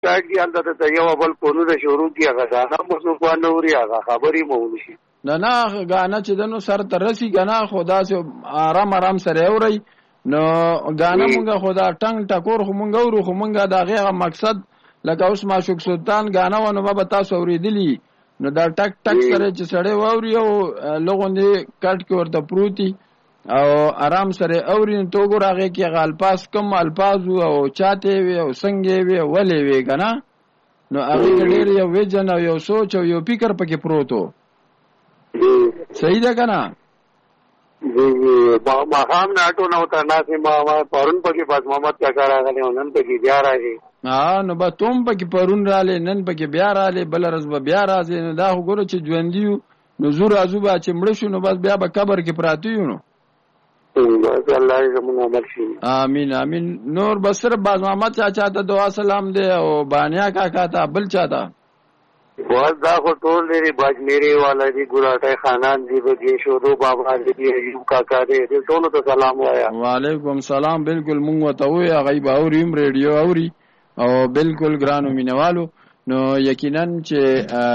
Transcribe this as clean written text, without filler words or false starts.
سایډ کې هلته ته یو بل فونونه شروع کړي هغه ګانا مو څوک ونه اوري هغه خبرې مو ونشي نه ګانا چې دنو سر ته رسي ګانا خدا سه آرام سره اوري نو ګانا مونږه خدا ټنګ ټکور خو مونږ ورو خو مونږه دا غیغه مقصد لکه اوس معشوق سلطان ګانا ونه به تاسو اوریدلی نو دا ټک سره چې سړی ووري او لغوندې کټ کې ورته پروتي او آرام سره اوري نو تو ګور هغه کې غالپاس کم الفاظ او چاته وي او څنګه وي ولې وي کنه نو هغه ډېر یو وجن او یو سوچ او یو فکر پکې پروتو صحیح ده کنه ما خام ناټو نو ته ناسې ما پرون پکې پاس محمد کاکا راغلی نن پکې بیا راځي نو به توم پکې پرون رااله نن پکې بیا رااله بل ورځ به بیا راځي نو دا وګوره چې ژوندیو نو زور ازوبه چې مړ شو نو بس بیا به قبر کې پراته یو نو الله دې زموږ عمل شي امين نور بسر باز محمد چاچا ته دعا سلام دے او بانیا کاکا ته بل چاته بہت دا خو ټول لري باج میرے والا دی ګراټه خاندان دی بګی شودو بابا دی ایوب کاکا دی ټول ته سلام وایا وعلیکم سلام بالکل مونږ ته وې غیب اوریم ریډیو اوري او بالکل ګرانو مینوالو نو یقینا چې